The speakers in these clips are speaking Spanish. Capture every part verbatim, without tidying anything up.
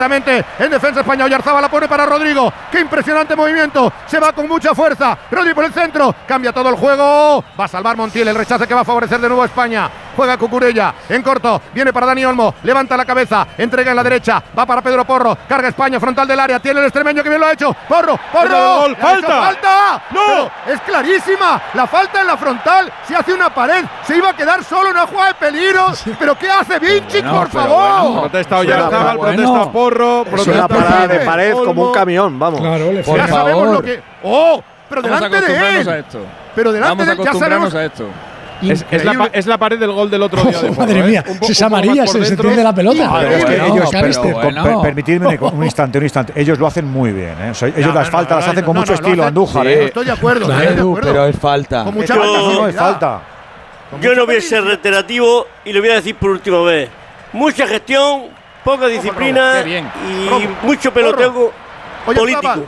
en defensa España. Oyarzabal la pone para Rodrigo. Qué impresionante movimiento. Se va con mucha fuerza. Rodri por el centro. Cambia todo el juego. Va a salvar Montiel. El rechace que va a favorecer de nuevo a España. Juega Cucurella en corto. Viene para Dani Olmo. Levanta la cabeza. Entrega en la derecha. Va para Pedro Porro. Carga España. Frontal del área. Tiene el extremeño que bien lo ha hecho. Porro. Porro. Gol. ¡Falta! ¡Falta! ¡No! Pero es clarísima. La falta en la frontal. Se hace una pared. Se iba a quedar solo. Una jugada de peligro. ¿Pero qué hace Vinicius, bueno, por favor? Bueno. Protesta Oyarzabal. Bueno. Protesta Porro. Es una parada de pared como un camión, vamos. Claro, le Por ya favor. sabemos lo que. ¡Oh! Pero Vamos a delante de acostumbrarnos él. a esto. Pero delante Vamos de a él ya acostumbrarnos sabemos. a esto. Es, es, la, es la pared del gol del otro día. De Porro, Madre ¿eh? mía, Un po- si es un poco amarilla, más por se, se dentro. pierde la pelota. Pero Pero es que Bueno, ellos, Calister, per- bueno. per- permitidme un, un instante, un instante. Ellos lo hacen muy bien, ¿eh? O sea, ellos Ya, las no, faltas no, las no, hacen con no, mucho no, lo estilo, hacen- Andújar, Sí. ¿eh? Estoy de acuerdo, Claro, estoy de Edu, acuerdo. pero es falta. Con mucha Yo- facilidad. No, es falta. Con Yo mucha no voy a ser facilidad. reiterativo y lo voy a decir por última vez. Mucha gestión, poca disciplina Qué bien. y Robo. mucho peloteo Oye, político. Zabal.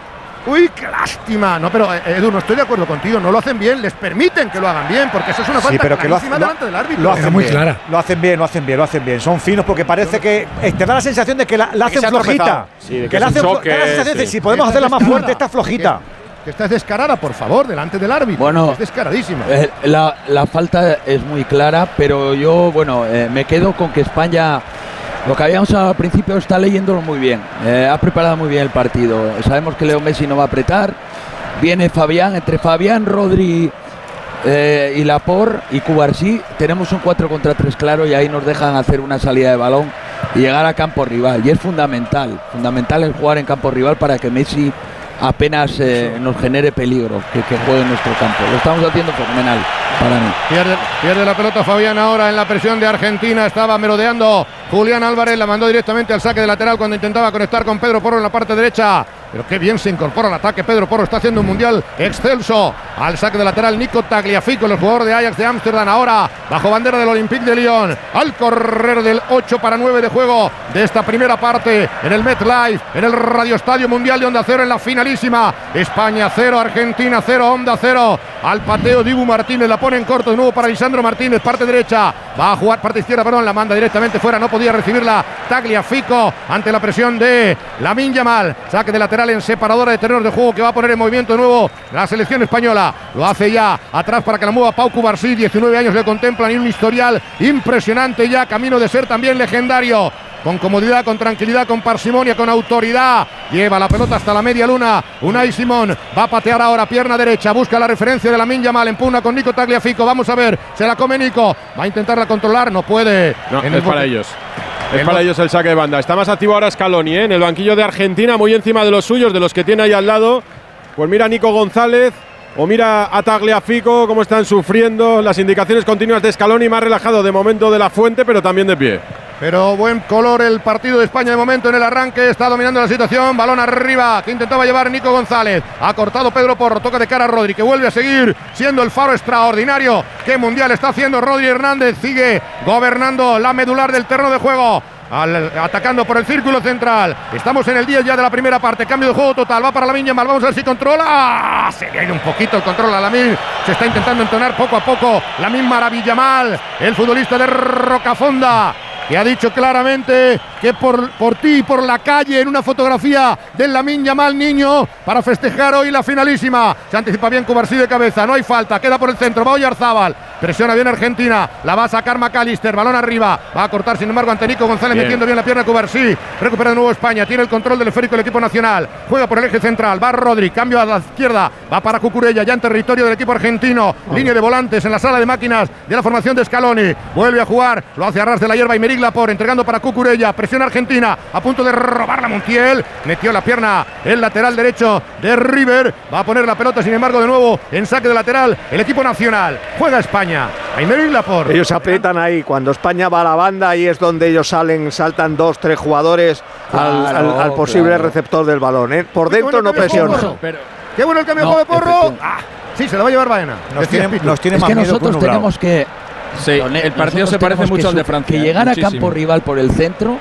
Uy, qué lástima. No, pero eh, Edu, no estoy de acuerdo contigo. No lo hacen bien, les permiten que lo hagan bien, porque eso es una falta Sí, pero que lo hacen, clarísima lo, delante del árbitro. lo hacen Era muy bien, clara. Lo hacen bien, lo hacen bien, lo hacen bien. Son finos porque parece que eh, te da la sensación de que la, la Que hacen se ha flojita. tropezado. Sí, de que que es la un hacen flo- choque, da la sensación de sí. si podemos Esta hacerla más descarada. fuerte, esta flojita. Que, que esta es descarada, por favor, delante del árbitro. Bueno, es descaradísima. Eh, la, la falta es muy clara, pero yo, bueno, eh, me quedo con que España, lo que habíamos al principio, está leyéndolo muy bien. Eh, ha preparado muy bien el partido. Sabemos que Leo Messi no va a apretar. Viene Fabián, entre Fabián, Rodri eh, y Laporte y Cubarsí, tenemos un cuatro contra tres claro y ahí nos dejan hacer una salida de balón y llegar a campo rival. Y es fundamental, fundamental el jugar en campo rival para que Messi apenas eh, nos genere peligro, que, que juegue en nuestro campo. Lo estamos haciendo fenomenal para mí. Pierde, pierde la pelota Fabián ahora en la presión de Argentina. Estaba merodeando Julián Álvarez. La mandó directamente al saque de lateral cuando intentaba conectar con Pedro Porro en la parte derecha. Pero qué bien se incorpora al ataque. Pedro Porro está haciendo un mundial excelso. Al saque de lateral Nico Tagliafico, el jugador de Ajax de Ámsterdam. Ahora bajo bandera del Olympique de Lyon. Al correr del ocho para nueve de juego de esta primera parte en el MetLife, en el Radio Estadio Mundial de Onda Cero, en la finalísima. España cero, Argentina cero, Onda cero. Al pateo Dibu Martínez, la pone en corto de nuevo para Lisandro Martínez, parte derecha. Va a jugar parte izquierda, perdón, la manda directamente fuera. No podía recibirla Tagliafico ante la presión de Lamine Yamal. Saque de lateral en separadora de terrenos de juego que va a poner en movimiento de nuevo la selección española. Lo hace ya atrás para que la mueva Pau Cubarsí. diecinueve años le contemplan y un historial impresionante ya, camino de ser también legendario. Con comodidad, con tranquilidad, con parsimonia, con autoridad. Lleva la pelota hasta la media luna. Unai Simón va a patear ahora, pierna derecha. Busca la referencia de Lamine Yamal. Empuna con Nico Tagliafico. Vamos a ver. Se la come Nico. Va a intentarla controlar. No puede. No, En es el para bote- ellos. Es El para bo- ellos el saque de banda. Está más activo ahora Scaloni, ¿eh? En el banquillo de Argentina, muy encima de los suyos, de los que tiene ahí al lado. Pues mira a Nico González o mira a Tagliafico, cómo están sufriendo las indicaciones continuas de Scaloni, más relajado de momento de la Fuente, pero también de pie. Pero buen color el partido de España de momento en el arranque. Está dominando la situación. Balón arriba que intentaba llevar Nico González. Ha cortado Pedro Porro. Toca de cara a Rodri, que vuelve a seguir siendo el faro extraordinario. Qué mundial está haciendo Rodri Hernández. Sigue gobernando la medular del terreno de juego. Al, atacando por el círculo central. Estamos en el diez ya de la primera parte. Cambio de juego total. Va para Lamine Yamal. Vamos a ver si controla. ¡Ah! Se le ha ido un poquito el control a Lamine. Se está intentando entonar poco a poco Lamine Maravillamal, el futbolista de Rocafonda, que ha dicho claramente que por, por ti y por la calle en una fotografía del Lamine Yamal niño para festejar hoy la finalísima. Se anticipa bien Cubarsí de cabeza, no hay falta, queda por el centro, va Oyarzabal, presiona bien Argentina, la va a sacar McAllister, balón arriba, va a cortar sin embargo ante Nico González, bien. Metiendo bien la pierna Cubarsí, recupera de nuevo España, tiene el control del esférico el equipo nacional, juega por el eje central, va Rodri, cambio a la izquierda, va para Cucurella, ya en territorio del equipo argentino, línea de volantes en la sala de máquinas de la formación de Scaloni, vuelve a jugar, lo hace a ras de la hierba y Meric Laporte, entregando para Cucurella, presión Argentina, a punto de robar la Montiel, metió la pierna el lateral derecho de River, va a poner la pelota sin embargo de nuevo en saque de lateral el equipo nacional, juega España, Meric Laporte. Ellos aprietan ahí, cuando España va a la banda, ahí es donde ellos salen, saltan dos, tres jugadores al, Claro, al, al posible claro. receptor del balón, ¿eh? Por Qué dentro bueno no que me presiona. pongo. Pero Qué bueno el cambio de No, juego de Porro. efectivamente. Ah, sí, se lo va a llevar Baena. Nos Decía tiene, Pitu. nos tiene es más que miedo nosotros que un nublado. tenemos que Sí, Con él, el partido nosotros se parece tenemos mucho al que de su- Francia. Que ¿eh? llegar a Muchísimo. campo rival por el centro,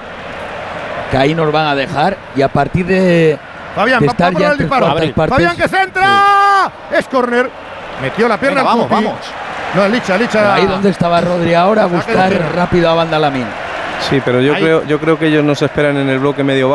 que ahí nos van a dejar, y a partir de, Fabián, de va, va estar por ya el en tres disparo. cuartas partes. Fabián que centra. Es córner. Metió la pierna. Venga, vamos, Pupi. vamos. No, Licha, Licha. Ahí donde estaba Rodri ahora, Saque de buscar tierra. rápido a banda Lamine. Sí, pero yo Ahí. creo, yo creo que ellos no se esperan en el bloque medio